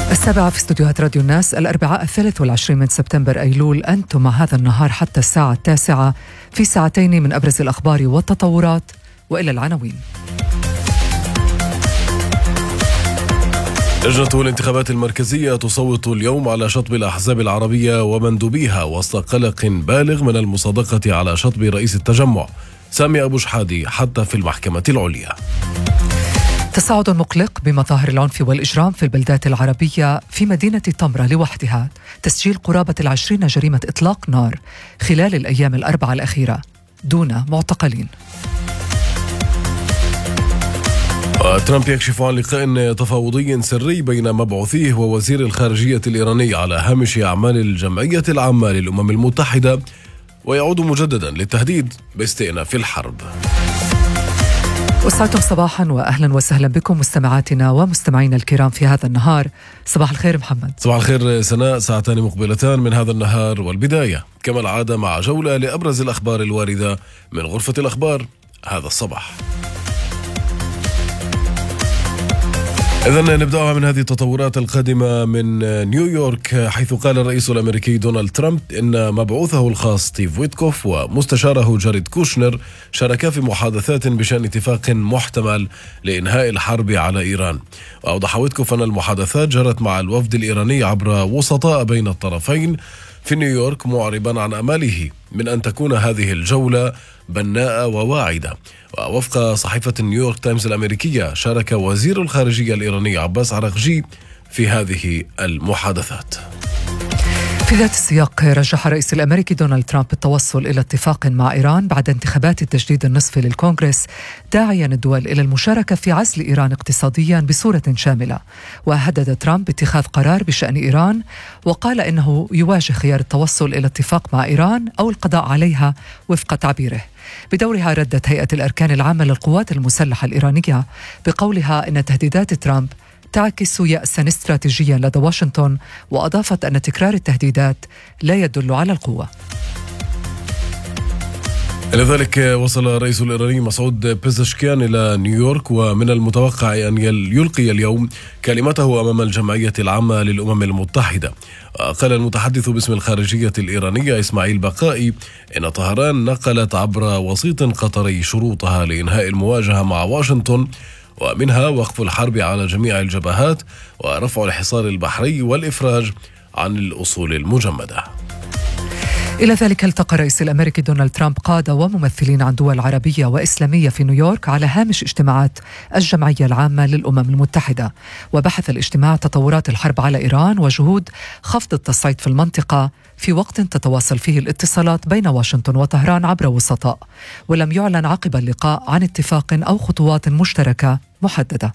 7 في استوديوهات راديو الناس، الأربعاء 23 من سبتمبر أيلول. أنتم مع هذا النهار حتى الساعة 9 في ساعتين من أبرز الأخبار والتطورات، وإلى العناوين. لجنة الانتخابات المركزية تصوت اليوم على شطب الأحزاب العربية ومندوبيها وسط قلق بالغ من المصادقة على شطب رئيس التجمع سامي أبو شحادي حتى في المحكمة العليا. تصاعد مقلق بمظاهر العنف والإجرام في البلدات العربية، في مدينة طمرة لوحدها تسجيل قرابة 20 جريمة إطلاق نار خلال الأيام الأربعة الأخيرة دون معتقلين. ترامب يكشف عن لقاء تفاوضي سري بين مبعوثيه ووزير الخارجية الإيراني على هامش أعمال الجمعية العامة للأمم المتحدة، ويعود مجددا للتهديد باستئناف الحرب. أسعدتم صباحا وأهلا وسهلا بكم مستمعاتنا ومستمعينا الكرام في هذا النهار. صباح الخير محمد. صباح الخير سناء. ساعتان مقبلتان من هذا النهار، والبداية كما العادة مع جولة لأبرز الأخبار الواردة من غرفة الأخبار هذا الصباح. إذن نبدأها من هذه التطورات القادمة من نيويورك، حيث قال الرئيس الأمريكي دونالد ترامب إن مبعوثه الخاص ستيف ويتكوف ومستشاره جاريد كوشنر شاركا في محادثات بشأن اتفاق محتمل لإنهاء الحرب على إيران. وأوضح ويتكوف أن المحادثات جرت مع الوفد الإيراني عبر وسطاء بين الطرفين في نيويورك، معربا عن أماله من أن تكون هذه الجولة بناءة وواعدة. ووفق صحيفة نيويورك تايمز الأمريكية، شارك وزير الخارجية الإيراني عباس عراقجي في هذه المحادثات. في ذات السياق، رجح الرئيس الأمريكي دونالد ترامب التوصل إلى اتفاق مع إيران بعد انتخابات التجديد النصفي للكونغرس، داعيا الدول إلى المشاركة في عزل إيران اقتصاديا بصورة شاملة. وهدد ترامب باتخاذ قرار بشأن إيران، وقال إنه يواجه خيار التوصل إلى اتفاق مع إيران أو القضاء عليها وفق تعبيره. بدورها ردت هيئة الأركان العامة للقوات المسلحة الإيرانية بقولها إن تهديدات ترامب تعكس يأسا استراتيجيا لدى واشنطن، وأضافت أن تكرار التهديدات لا يدل على القوة. إلى ذلك وصل الرئيس الإيراني مسعود بيزشكيان إلى نيويورك، ومن المتوقع أن يلقي اليوم كلمته أمام الجمعية العامة للأمم المتحدة. قال المتحدث باسم الخارجية الإيرانية إسماعيل بقائي إن طهران نقلت عبر وسيط قطري شروطها لإنهاء المواجهة مع واشنطن، ومنها وقف الحرب على جميع الجبهات ورفع الحصار البحري والإفراج عن الأصول المجمدة. إلى ذلك التقى الرئيس الأمريكي دونالد ترامب قادة وممثلين عن دول عربية وإسلامية في نيويورك على هامش اجتماعات الجمعية العامة للأمم المتحدة. وبحث الاجتماع تطورات الحرب على إيران وجهود خفض التصعيد في المنطقة في وقت تتواصل فيه الاتصالات بين واشنطن وطهران عبر وسطاء، ولم يعلن عقب اللقاء عن اتفاق أو خطوات مشتركة محددة.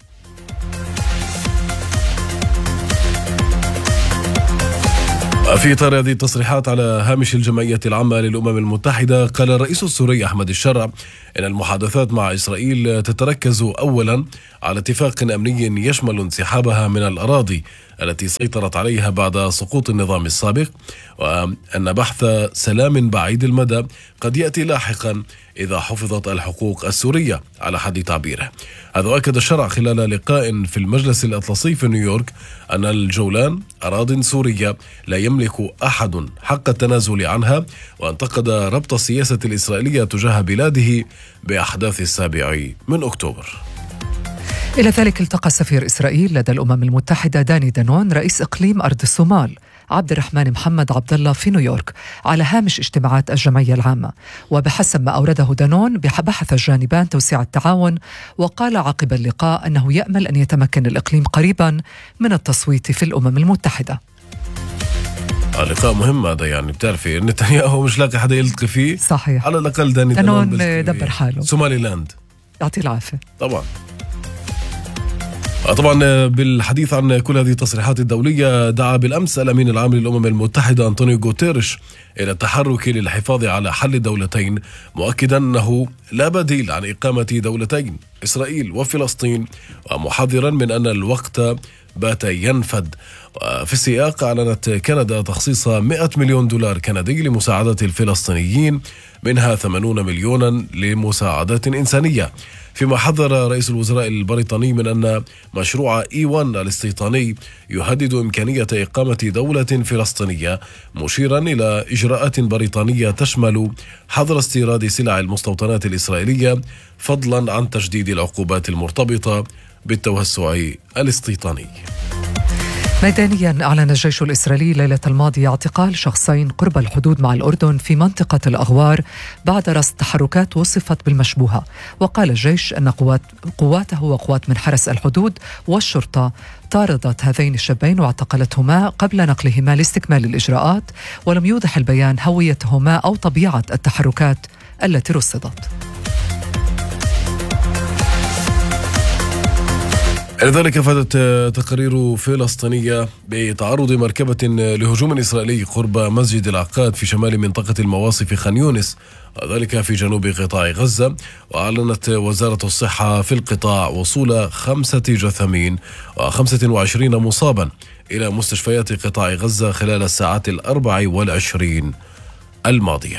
في إطار هذه التصريحات على هامش الجمعية العامة للأمم المتحدة، قال الرئيس السوري أحمد الشرع إن المحادثات مع إسرائيل تتركز أولا على اتفاق أمني يشمل انسحابها من الأراضي التي سيطرت عليها بعد سقوط النظام السابق، وأن بحث سلام بعيد المدى قد يأتي لاحقا إذا حفظت الحقوق السورية على حد تعبيره. هذا أكد الشرع خلال لقاء في المجلس الأطلسي في نيويورك أن الجولان أراضٍ سورية لا يملك أحد حق التنازل عنها، وانتقد ربط السياسة الإسرائيلية تجاه بلاده بأحداث 7 أكتوبر. إلى ذلك التقى سفير إسرائيل لدى الأمم المتحدة داني دانون رئيس إقليم أرض الصومال عبد الرحمن محمد عبد الله في نيويورك على هامش اجتماعات الجمعية العامة. وبحسب ما أورده دانون، بحث الجانبان توسيع التعاون، وقال عقب اللقاء أنه يأمل أن يتمكن الإقليم قريبا من التصويت في الأمم المتحدة. لقاء مهم هذا، يعني بتعرفي نتنياهو مش لاقي حدا يلتقي فيه. صحيح. على الأقل دانون دبر حاله. سومالي لاند يعطيه العافية. طبعا بالحديث عن كل هذه التصريحات الدولية، دعا بالأمس الأمين العام للأمم المتحدة أنطونيو غوتيريش إلى التحرك للحفاظ على حل الدولتين، مؤكدا أنه لا بديل عن إقامة دولتين إسرائيل وفلسطين، ومحذرا من أن الوقت بات ينفد. في السياق، أعلنت كندا تخصيص 100 مليون دولار كندي لمساعدة الفلسطينيين، منها 80 مليونا لمساعدات إنسانية. فيما حذر رئيس الوزراء البريطاني من أن مشروع E1 الاستيطاني يهدد إمكانية إقامة دولة فلسطينية، مشيرا إلى إجراءات بريطانية تشمل حظر استيراد سلع المستوطنات الإسرائيلية فضلا عن تجديد العقوبات المرتبطة بالتوسع الاستيطاني. ميدانيا أعلن الجيش الإسرائيلي ليلة الماضية اعتقال شخصين قرب الحدود مع الأردن في منطقة الأغوار بعد رصد تحركات وصفت بالمشبوهة. وقال الجيش أن قواته وقوات من حرس الحدود والشرطة طاردت هذين الشابين واعتقلتهما قبل نقلهما لاستكمال الإجراءات، ولم يوضح البيان هويتهما أو طبيعة التحركات التي رصدت. لذلك أفادت تقارير فلسطينية بتعرض مركبة لهجوم إسرائيلي قرب مسجد العقاد في شمال منطقة المواصف خان يونس، وذلك في جنوب قطاع غزة. وأعلنت وزارة الصحة في القطاع وصول 5 جثامين و25 مصابا إلى مستشفيات قطاع غزة خلال الساعات 24 الماضية.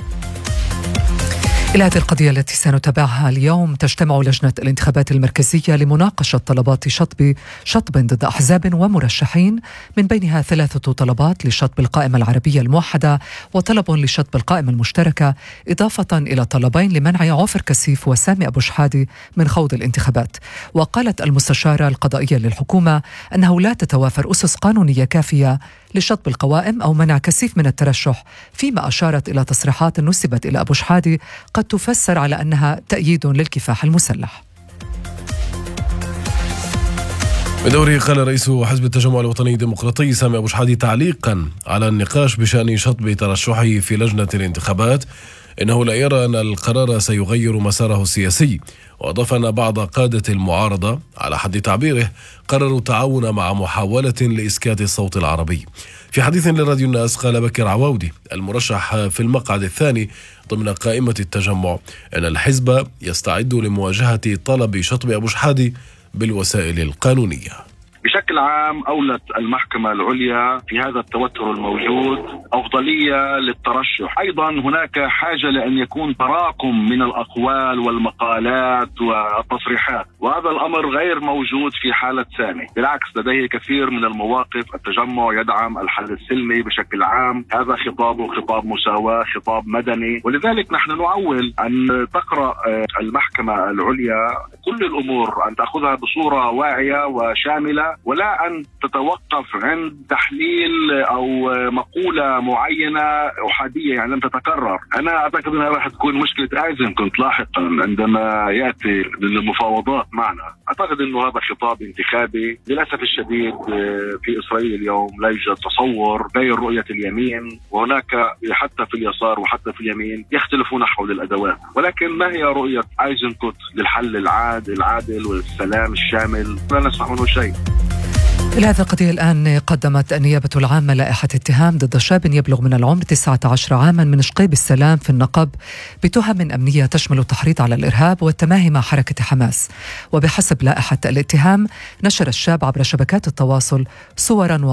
إلى هذه القضية التي سنتابعها اليوم، تجتمع لجنة الانتخابات المركزية لمناقشة طلبات شطب ضد أحزاب ومرشحين، من بينها 3 طلبات لشطب القائمة العربية الموحدة وطلب لشطب القائمة المشتركة، إضافة إلى طلبين لمنع عوفر كسيف وسامي أبو شحادي من خوض الانتخابات. وقالت المستشارة القضائية للحكومة أنه لا تتوافر أسس قانونية كافية لشطب القوائم أو منع كسيف من الترشح، فيما أشارت إلى تصريحات نسبت إلى أبو شحادي قد تفسر على أنها تأييد للكفاح المسلح. بدوره قال رئيس حزب التجمع الوطني الديمقراطي سامي أبو شحادي تعليقا على النقاش بشأن شطب ترشحه في لجنة الانتخابات إنه لا يرى أن القرار سيغير مساره السياسي، وأضاف أن بعض قادة المعارضة على حد تعبيره قرروا التعاون مع محاولة لإسكات الصوت العربي. في حديث لراديو الناس قال بكر عواودي المرشح في المقعد الثاني ضمن قائمة التجمع أن الحزب يستعد لمواجهة طلب شطب أبو شحادي بالوسائل القانونية. بشكل عام أولت المحكمة العليا في هذا التوتر الموجود أفضلية للترشح. أيضا هناك حاجة لأن يكون تراكم من الأقوال والمقالات والتصريحات، وهذا الأمر غير موجود في حالة سامي. بالعكس لديه كثير من المواقف. التجمع يدعم الحل السلمي بشكل عام، هذا خطابه خطاب مساواة، خطاب مدني، ولذلك نحن نعول أن تقرأ المحكمة العليا كل الأمور أن تأخذها بصورة واعية وشاملة، ولا أن تتوقف عند تحليل أو مقولة معينة أحادية يعني لم تتكرر. أنا أعتقد أنها راح تكون مشكلة أيزنكوت لاحقا عندما يأتي للمفاوضات معنا. أعتقد أنه هذا خطاب انتخابي. للأسف الشديد في إسرائيل اليوم لا يوجد تصور بين رؤية اليمين، وهناك حتى في اليسار وحتى في اليمين يختلفون حول الأدوات. ولكن ما هي رؤية أيزنكوت للحل العادل والسلام الشامل؟ لا نسمع منه شيء. إلى هذه القضية الآن قدمت النيابة العامة لائحة اتهام ضد شاب يبلغ من العمر 19 عاما من شقيب السلام في النقب بتهم أمنية تشمل التحريض على الإرهاب والتماهي مع حركة حماس. وبحسب لائحة الاتهام نشر الشاب عبر شبكات التواصل صورا